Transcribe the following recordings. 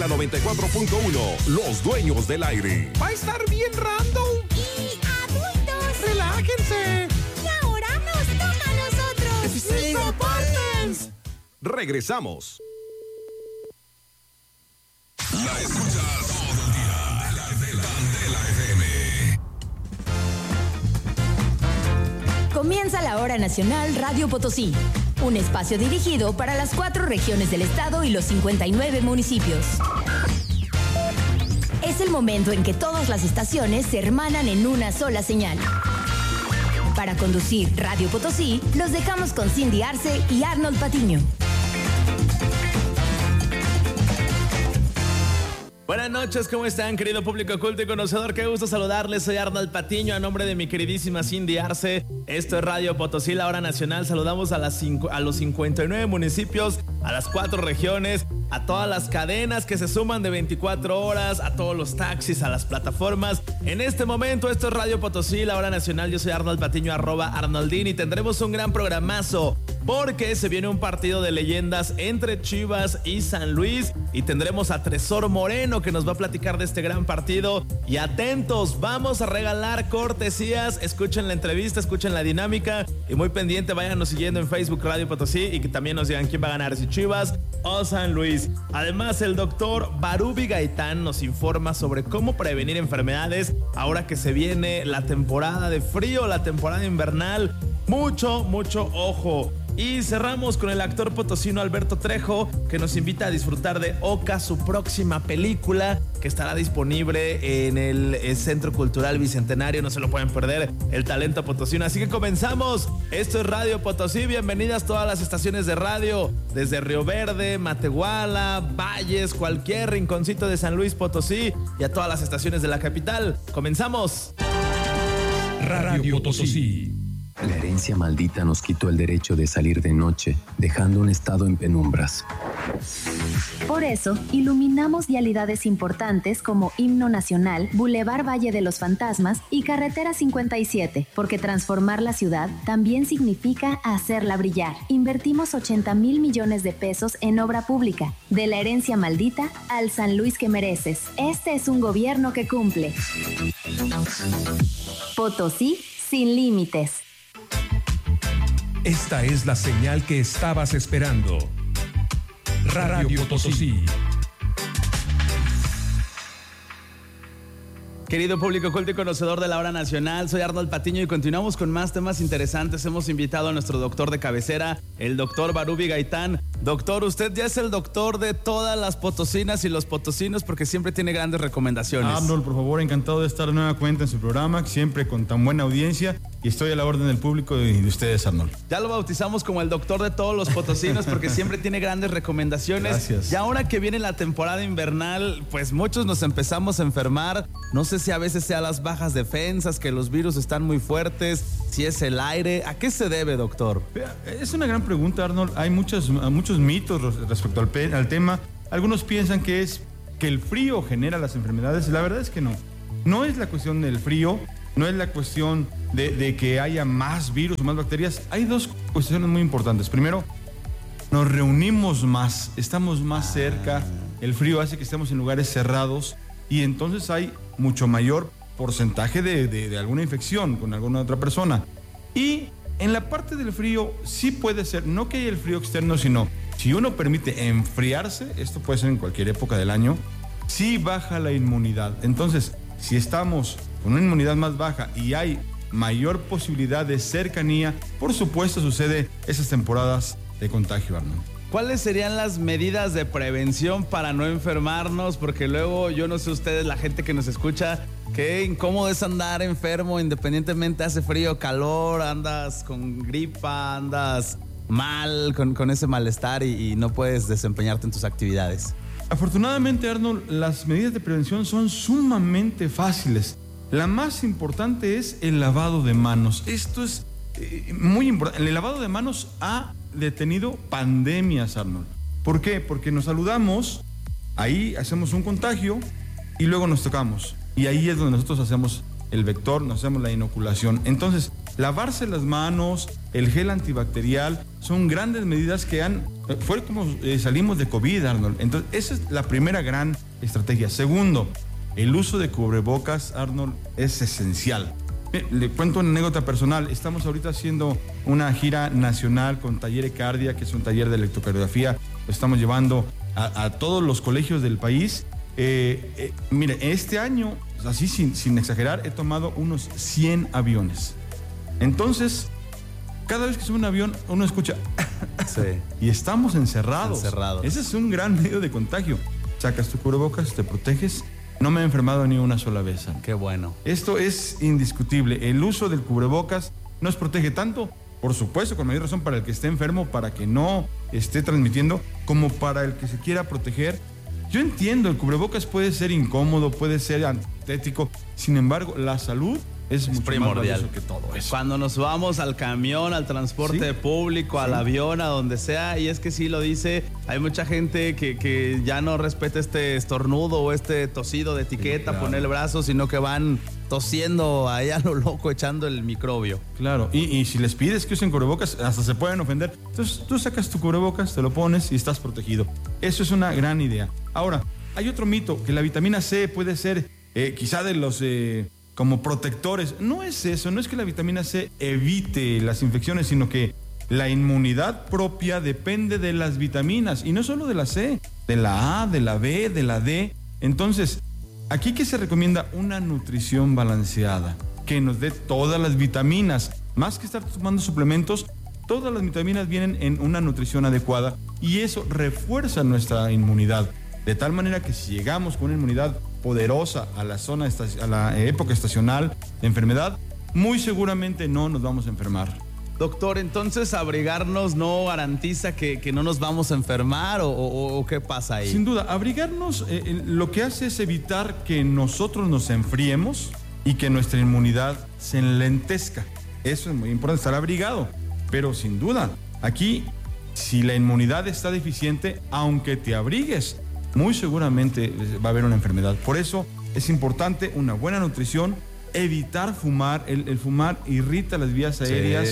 la 94.1, los dueños del aire. Va a estar bien random. Y adultos, relájense. Y ahora nos toca a nosotros. ¡Psicopartens! Regresamos. La escuchas todo el día de la FM. Comienza la Hora Nacional Radio Potosí, un espacio dirigido para las 4 regiones del estado y los 59 municipios. Es el momento en que todas las estaciones se hermanan en una sola señal. Para conducir Radio Potosí, los dejamos con Cindy Arce y Arnold Patiño. Buenas noches, ¿cómo están, querido público culto y conocedor? Qué gusto saludarles, soy Arnold Patiño, a nombre de mi queridísima Cindy Arce. Esto es Radio Potosí, la Hora Nacional. Saludamos a los 59 municipios, a las 4 regiones, a todas las cadenas que se suman de 24 horas, a todos los taxis, a las plataformas. En este momento, esto es Radio Potosí, la Hora Nacional. Yo soy Arnold Patiño, @Arnoldín, y tendremos un gran programazo, porque se viene un partido de leyendas entre Chivas y San Luis, y tendremos a Tresor Moreno, que nos va a platicar de este gran partido. Y atentos, vamos a regalar cortesías. Escuchen la entrevista, escuchen la dinámica, y muy pendiente, váyanos siguiendo en Facebook Radio Potosí, y que también nos digan quién va a ganar, si Chivas o San Luis. Además, el doctor Barubi Gaitán nos informa sobre cómo prevenir enfermedades ahora que se viene la temporada de frío, la temporada invernal. Mucho ojo. Y cerramos con el actor potosino Alberto Trejo, que nos invita a disfrutar de Oca, su próxima película, que estará disponible en el Centro Cultural Bicentenario. No se lo pueden perder, el talento potosino. Así que comenzamos. Esto es Radio Potosí. Bienvenidas todas las estaciones de radio, desde Río Verde, Matehuala, Valles, cualquier rinconcito de San Luis Potosí, y a todas las estaciones de la capital. Comenzamos. Radio Potosí. La herencia maldita nos quitó el derecho de salir de noche, dejando un estado en penumbras. Por eso, iluminamos vialidades importantes como Himno Nacional, Boulevard Valle de los Fantasmas y Carretera 57, porque transformar la ciudad también significa hacerla brillar. Invertimos 80,000 millones de pesos en obra pública. De la herencia maldita al San Luis que mereces. Este es un gobierno que cumple. Potosí sin límites. Esta es la señal que estabas esperando. Radio Potosí. Querido público culto y conocedor de la Hora Nacional, soy Arnold Patiño y continuamos con más temas interesantes. Hemos invitado a nuestro doctor de cabecera, el doctor Barubi Gaitán. Doctor, usted ya es el doctor de todas las potosinas y los potosinos, porque siempre tiene grandes recomendaciones. Arnold, por favor, encantado de estar de nueva cuenta en su programa, siempre con tan buena audiencia, y estoy a la orden del público y de ustedes, Arnold. Ya lo bautizamos como el doctor de todos los potosinos, porque siempre tiene grandes recomendaciones. Gracias. Y ahora que viene la temporada invernal, pues muchos nos empezamos a enfermar. No sé si a veces sea las bajas defensas, que los virus están muy fuertes, si es el aire. ¿A qué se debe, doctor? Es una gran pregunta, Arnold. Hay muchos mitos respecto al tema. Algunos piensan que es que el frío genera las enfermedades. La verdad es que no. No es la cuestión del frío, no es la cuestión de que haya más virus o más bacterias. Hay dos cuestiones muy importantes. Primero, nos reunimos más, estamos más cerca. El frío hace que estemos en lugares cerrados y entonces hay mucho mayor porcentaje de alguna infección con alguna otra persona. Y en la parte del frío sí puede ser, no que haya el frío externo, sino si uno permite enfriarse, esto puede ser en cualquier época del año, sí baja la inmunidad. Entonces, si estamos con una inmunidad más baja y hay mayor posibilidad de cercanía, por supuesto sucede esas temporadas de contagio, Arnold. ¿Cuáles serían las medidas de prevención para no enfermarnos? Porque luego, yo no sé ustedes, la gente que nos escucha, qué incómodo es andar enfermo independientemente hace frío o calor, andas con gripa, andas mal, con ese malestar y no puedes desempeñarte en tus actividades. Afortunadamente, Arnold, las medidas de prevención son sumamente fáciles. La más importante es el lavado de manos. Esto es muy importante. El lavado de manos ha detenido pandemias, Arnold. ¿Por qué? Porque nos saludamos, ahí hacemos un contagio y luego nos tocamos. Y ahí es donde nosotros hacemos el vector, nos hacemos la inoculación. Entonces, lavarse las manos, el gel antibacterial, son grandes medidas que han Fue como salimos de COVID, Arnold. Entonces, esa es la primera gran estrategia. Segundo, el uso de cubrebocas, Arnold, es esencial. Le cuento una anécdota personal. Estamos ahorita haciendo una gira nacional con Taller Cardia, que es un taller de electrocardiografía. Lo estamos llevando a todos los colegios del país. Mire, este año, así sin exagerar, he tomado unos 100 aviones. Entonces, cada vez que sube un avión, uno escucha... Sí. Y estamos encerrados. Ese es un gran medio de contagio. Sacas tu cubrebocas, te proteges. No me he enfermado ni una sola vez. Qué bueno. Esto es indiscutible. El uso del cubrebocas nos protege tanto, por supuesto, con mayor razón para el que esté enfermo, para que no esté transmitiendo, como para el que se quiera proteger. Yo entiendo, el cubrebocas puede ser incómodo, puede ser antitético. Sin embargo, la salud es mucho primordial más valioso que todo eso. Cuando nos vamos al camión, al transporte público, al avión, a donde sea, y es que sí lo dice, hay mucha gente que ya no respeta este estornudo o este tosido de etiqueta, poner el brazo, sino que van tosiendo ahí a lo loco, echando el microbio. Claro, y si les pides que usen cubrebocas, hasta se pueden ofender. Entonces tú sacas tu cubrebocas, te lo pones y estás protegido. Eso es una gran idea. Ahora, hay otro mito, que la vitamina C puede ser quizá de los... como protectores. No es eso, no es que la vitamina C evite las infecciones, sino que la inmunidad propia depende de las vitaminas, y no solo de la C, de la A, de la B, de la D. Entonces, aquí que se recomienda una nutrición balanceada, que nos dé todas las vitaminas, más que estar tomando suplementos. Todas las vitaminas vienen en una nutrición adecuada, y eso refuerza nuestra inmunidad, de tal manera que si llegamos con una inmunidad poderosa a la época estacional de enfermedad, muy seguramente no nos vamos a enfermar. Doctor, entonces abrigarnos no garantiza que no nos vamos a enfermar o ¿qué pasa ahí? Sin duda, abrigarnos lo que hace es evitar que nosotros nos enfriemos y que nuestra inmunidad se enlentezca. Eso es muy importante, estar abrigado. Pero sin duda, aquí, si la inmunidad está deficiente, aunque te abrigues, muy seguramente va a haber una enfermedad. Por eso es importante una buena nutrición, evitar fumar. El fumar irrita las vías aéreas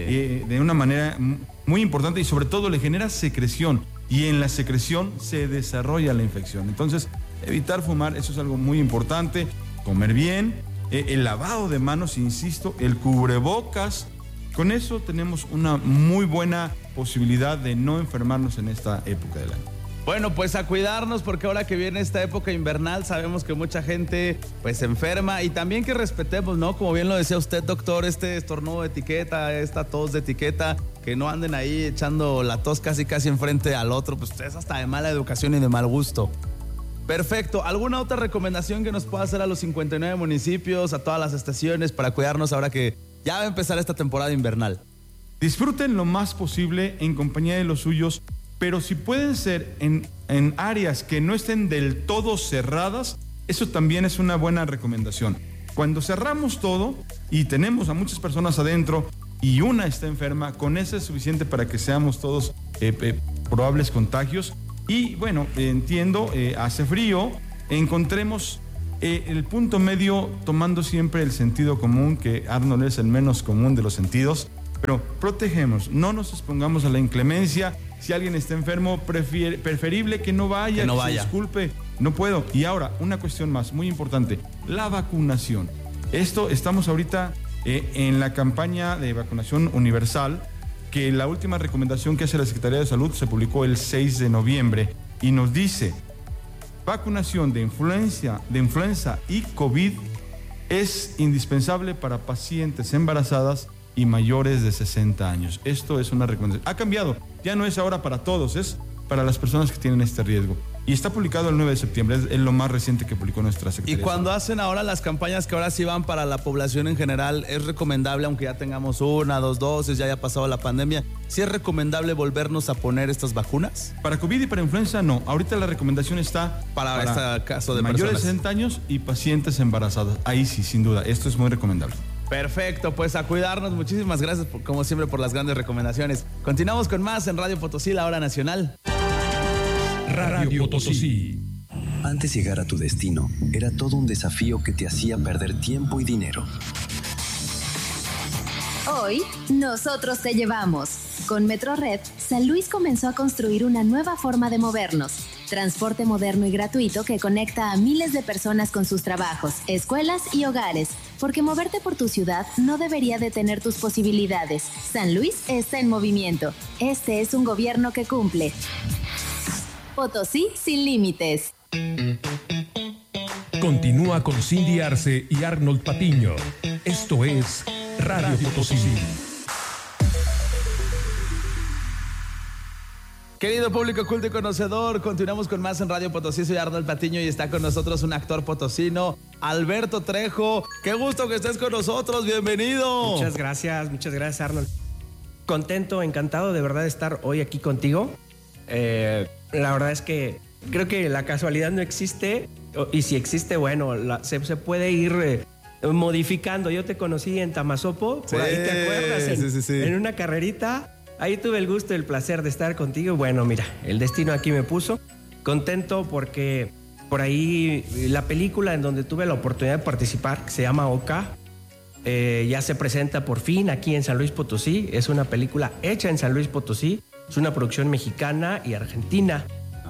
de una manera muy importante, y sobre todo le genera secreción, y en la secreción se desarrolla la infección. Entonces, evitar fumar, eso es algo muy importante. Comer bien, el lavado de manos, insisto, el cubrebocas. Con eso tenemos una muy buena posibilidad de no enfermarnos en esta época del año. Bueno, pues a cuidarnos, porque ahora que viene esta época invernal sabemos que mucha gente pues se enferma, y también que respetemos, ¿no? Como bien lo decía usted, doctor, este estornudo de etiqueta, esta tos de etiqueta, que no anden ahí echando la tos casi enfrente al otro, pues es hasta de mala educación y de mal gusto. Perfecto. ¿Alguna otra recomendación que nos pueda hacer a los 59 municipios, a todas las estaciones, para cuidarnos ahora que ya va a empezar esta temporada invernal? Disfruten lo más posible en compañía de los suyos, pero si pueden ser en áreas que no estén del todo cerradas, eso también es una buena recomendación. Cuando cerramos todo y tenemos a muchas personas adentro y una está enferma, con eso es suficiente para que seamos todos probables contagios. Y bueno, entiendo, hace frío, encontremos el punto medio tomando siempre el sentido común, que Arnold es el menos común de los sentidos, pero protegemos, no nos expongamos a la inclemencia. Si alguien está enfermo, preferible que no vaya, que se disculpe. No puedo. Y ahora, una cuestión más, muy importante, la vacunación. Estamos ahorita en la campaña de vacunación universal, que la última recomendación que hace la Secretaría de Salud se publicó el 6 de noviembre y nos dice: vacunación de influenza y COVID es indispensable para pacientes embarazadas y mayores de 60 años. Esto es una recomendación. Ha cambiado. Ya no es ahora para todos, es para las personas que tienen este riesgo. Y está publicado el 9 de septiembre, es lo más reciente que publicó nuestra Secretaría. Y cuando hacen ahora las campañas que ahora sí van para la población en general, ¿es recomendable, aunque ya tengamos 1, 2 dosis, ya haya pasado la pandemia, sí es recomendable volvernos a poner estas vacunas? Para COVID y para influenza no. Ahorita la recomendación está para este caso de mayores personas de 60 años y pacientes embarazadas. Ahí sí, sin duda, esto es muy recomendable. Perfecto, pues a cuidarnos. Muchísimas gracias, como siempre, por las grandes recomendaciones. Continuamos con más en Radio Potosí, la hora nacional. Radio Potosí. Antes llegar a tu destino, era todo un desafío que te hacía perder tiempo y dinero. Hoy, nosotros te llevamos. Con MetroRed, San Luis comenzó a construir una nueva forma de movernos. Transporte moderno y gratuito que conecta a miles de personas con sus trabajos, escuelas y hogares. Porque moverte por tu ciudad no debería detener tus posibilidades. San Luis está en movimiento. Este es un gobierno que cumple. Potosí sin límites. Continúa con Cindy Arce y Arnold Patiño. Esto es Radio Potosí. Querido público culto y conocedor, continuamos con más en Radio Potosí. Soy Arnold Patiño y está con nosotros un actor potosino, Alberto Trejo. Qué gusto que estés con nosotros, bienvenido. Muchas gracias Arnold. Contento, encantado de verdad de estar hoy aquí contigo. La verdad es que creo que la casualidad no existe, y si existe, bueno, se puede ir modificando. Yo te conocí en Tamazopo, por ahí te acuerdas, en una carrerita. Ahí tuve el gusto y el placer de estar contigo. Bueno, mira, el destino aquí me puso. Contento porque por ahí la película en donde tuve la oportunidad de participar, que se llama Oca, ya se presenta por fin aquí en San Luis Potosí. Es una película hecha en San Luis Potosí. Es una producción mexicana y argentina.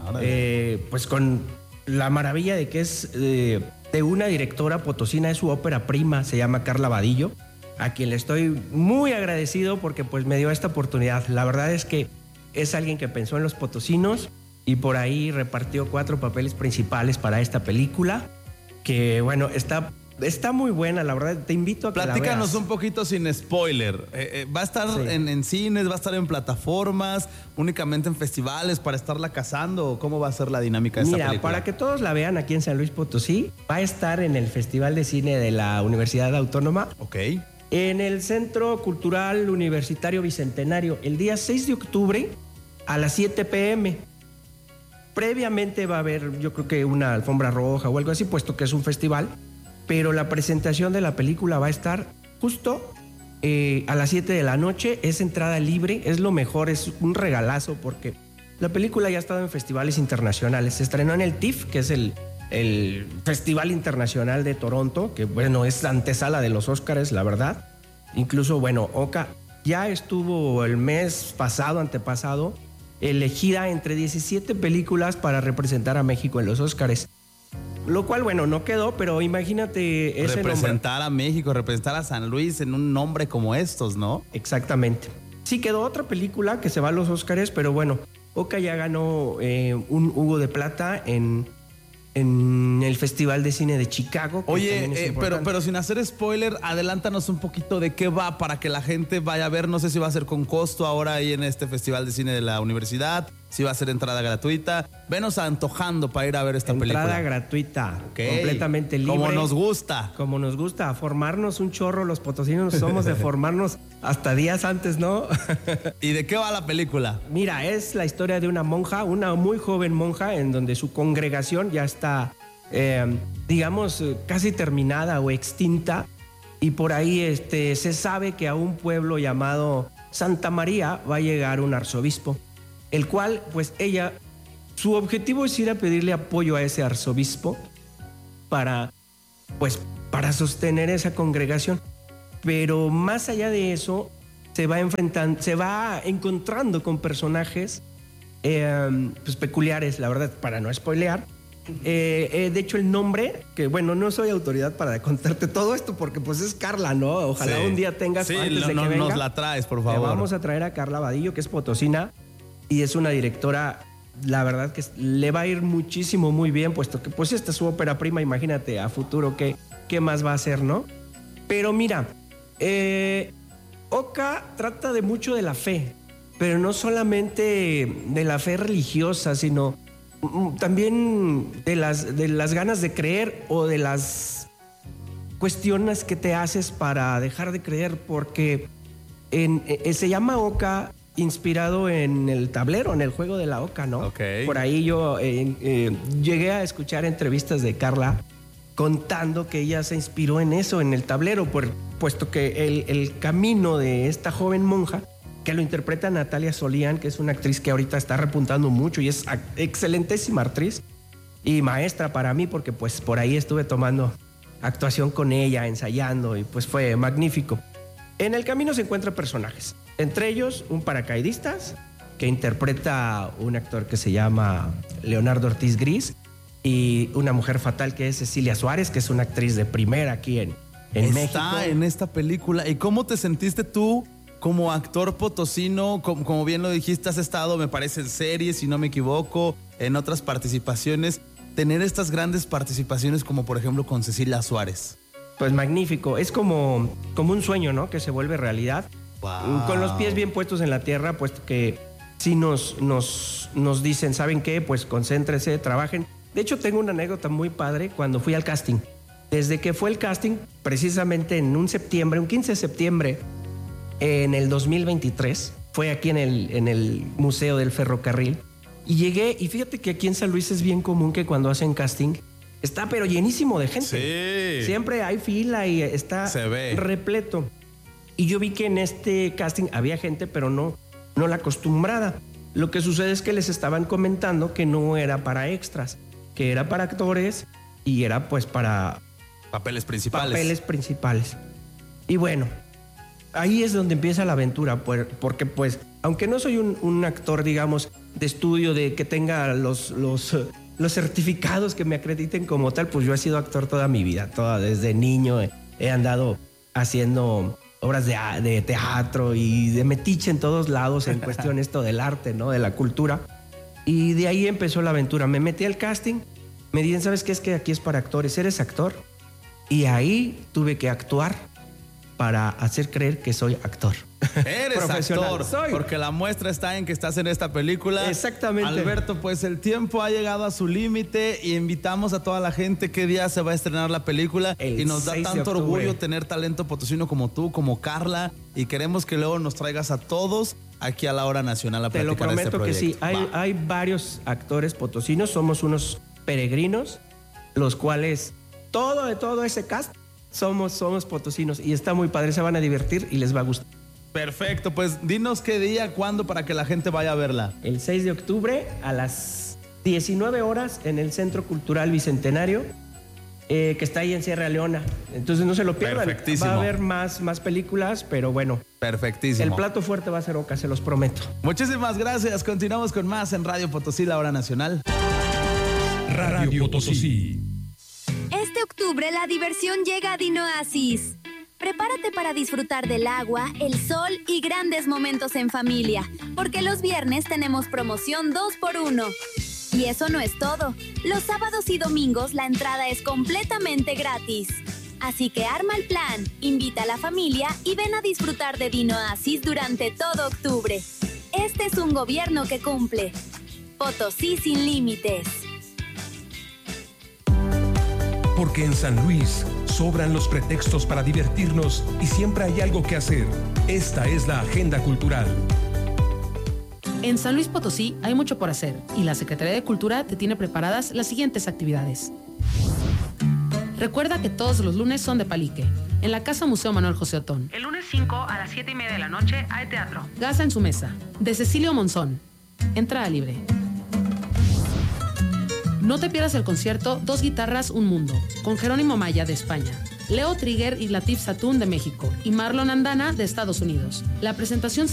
Pues con la maravilla de que es de una directora potosina, es su ópera prima, se llama Carla Vadillo, a quien le estoy muy agradecido porque pues me dio esta oportunidad. La verdad es que es alguien que pensó en los potosinos y por ahí repartió 4 papeles principales para esta película, que bueno, está muy buena, la verdad. Te invito a que Platícanos la veas. un poquito sin spoiler. ¿Va a estar en cines, va a estar en plataformas, únicamente en festivales para estarla cazando? ¿Cómo va a ser la dinámica de esta película? Mira, para que todos la vean aquí en San Luis Potosí, va a estar en el Festival de Cine de la Universidad Autónoma. Ok. En el Centro Cultural Universitario Bicentenario, el día 6 de octubre a las 7 p.m. Previamente va a haber, yo creo que una alfombra roja o algo así, puesto que es un festival, pero la presentación de la película va a estar justo a las 7 de la noche. Es entrada libre, es lo mejor, es un regalazo porque la película ya ha estado en festivales internacionales. Se estrenó en el TIFF, que es el Festival Internacional de Toronto, que bueno, es antesala de los Óscares, la verdad. Incluso, bueno, Oca ya estuvo el mes pasado, antepasado, elegida entre 17 películas para representar a México en los Óscares. Lo cual, bueno, no quedó, pero imagínate ese representar a México, representar a San Luis en un nombre como estos, ¿no? Exactamente. Sí quedó otra película que se va a los Óscares, pero bueno, Oca ya ganó un Hugo de Plata en el Festival de Cine de Chicago. Oye, pero sin hacer spoiler, adelántanos un poquito de qué va para que la gente vaya a ver. No sé si va a ser con costo ahora ahí en este Festival de Cine de la universidad, si va a ser entrada gratuita. Venos antojando para ir a ver esta película. Entrada gratuita, completamente libre. Como nos gusta. Como nos gusta, a formarnos un chorro. Los potosinos somos de formarnos hasta días antes, ¿no? ¿Y de qué va la película? Mira, es la historia de una monja, una muy joven monja, en donde su congregación ya está, digamos, casi terminada o extinta. Y por ahí se sabe que a un pueblo llamado Santa María va a llegar un arzobispo, el cual, pues ella, su objetivo es ir a pedirle apoyo a ese arzobispo para sostener esa congregación. Pero más allá de eso, se va encontrando con personajes pues peculiares, la verdad, para no spoilear. De hecho, el nombre, que bueno, no soy autoridad para contarte todo esto porque pues es Carla, ¿no? Ojalá un día tengas antes de que venga, nos la traes, por favor. Vamos a traer a Carla Vadillo, que es potosina y es una directora, la verdad que le va a ir muchísimo muy bien, puesto que pues esta es su ópera prima. Imagínate a futuro qué más va a hacer, ¿no? Pero mira, Oca trata de mucho de la fe, pero no solamente de la fe religiosa, sino también de las ganas de creer o de las cuestiones que te haces para dejar de creer, porque se llama Oca inspirado en el tablero, en el juego de la Oca, ¿no? Okay. Por ahí yo llegué a escuchar entrevistas de Carla contando que ella se inspiró en eso, en el tablero, puesto que el camino de esta joven monja, que lo interpreta Natalia Solián, que es una actriz que ahorita está repuntando mucho y es excelentísima actriz y maestra para mí, porque pues por ahí estuve tomando actuación con ella, ensayando, y pues fue magnífico. En el camino se encuentran personajes. Entre ellos, un paracaidistas que interpreta un actor que se llama Leonardo Ortiz Gris y una mujer fatal que es Cecilia Suárez, que es una actriz de primera aquí en México. Está en esta película. ¿Y cómo te sentiste tú como actor potosino? Como bien lo dijiste, has estado, me parece, en series, si no me equivoco, en otras participaciones. Tener estas grandes participaciones como por ejemplo con Cecilia Suárez. Pues magnífico. Es como un sueño, ¿no? Que se vuelve realidad. Wow. Con los pies bien puestos en la tierra, pues que sí nos dicen, ¿saben qué? Pues concéntrense, trabajen. De hecho, tengo una anécdota muy padre cuando fui al casting. Desde que fue el casting, precisamente en un 15 de septiembre, en el 2023, fue aquí en el Museo del Ferrocarril, y llegué, y fíjate que aquí en San Luis es bien común que cuando hacen casting, está pero llenísimo de gente. Sí. Siempre hay fila y está repleto. Y yo vi que en este casting había gente, pero no la acostumbrada. Lo que sucede es que les estaban comentando que no era para extras, que era para actores y era pues para papeles principales. Y bueno, ahí es donde empieza la aventura, porque pues, aunque no soy un actor, digamos, de estudio, de que tenga los certificados que me acrediten como tal, pues yo he sido actor toda mi vida, desde niño he andado haciendo obras de teatro y de metiche en todos lados en cuestión esto del arte, ¿no? De la cultura. Y de ahí empezó la aventura. Me metí al casting, me dijeron, ¿sabes qué? Es que aquí es para actores, ¿eres actor? Y ahí tuve que actuar para hacer creer que soy actor. Eres actor, porque la muestra está en que estás en esta película. Exactamente. Alberto, pues el tiempo ha llegado a su límite y invitamos a toda la gente qué día se va a estrenar la película. Y nos da tanto orgullo tener talento potosino como tú, como Carla, y queremos que luego nos traigas a todos aquí a la Hora Nacional a platicar de este proyecto. Te lo prometo que sí. Hay varios actores potosinos, somos unos peregrinos, los cuales de todo ese cast somos potosinos y está muy padre, se van a divertir y les va a gustar. Perfecto, pues dinos qué día, cuándo, para que la gente vaya a verla. El 6 de octubre a las 19 horas en el Centro Cultural Bicentenario, que está ahí en Sierra Leona. Entonces no se lo pierdan. Perfectísimo. Va a haber más películas, pero bueno. Perfectísimo. El plato fuerte va a ser Oca, se los prometo. Muchísimas gracias. Continuamos con más en Radio Potosí, la Hora Nacional. Radio Potosí. Este octubre la diversión llega a Dinoasis. Prepárate para disfrutar del agua, el sol y grandes momentos en familia, porque los viernes tenemos promoción 2x1. Y eso no es todo. Los sábados y domingos la entrada es completamente gratis. Así que arma el plan, invita a la familia y ven a disfrutar de Dinoasis durante todo octubre. Este es un gobierno que cumple. Potosí sin límites. Porque en San Luis sobran los pretextos para divertirnos y siempre hay algo que hacer. Esta es la agenda cultural. En San Luis Potosí hay mucho por hacer y la Secretaría de Cultura te tiene preparadas las siguientes actividades. Recuerda que todos los lunes son de Palique, en la Casa Museo Manuel José Otón. El lunes 5 a las 7:30 de la noche hay teatro. Gaza en su mesa, de Cecilio Monzón. Entrada libre. No te pierdas el concierto Dos Guitarras, Un Mundo, con Jerónimo Maya de España, Leo Trigger y Latif Satún de México y Marlon Andana de Estados Unidos. La presentación